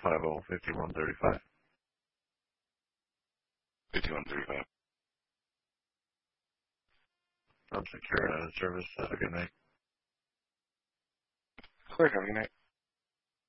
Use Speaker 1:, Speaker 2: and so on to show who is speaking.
Speaker 1: 505135.
Speaker 2: 5135.
Speaker 1: I'm secure out of service. Have a good night.
Speaker 2: Clear, have a good night.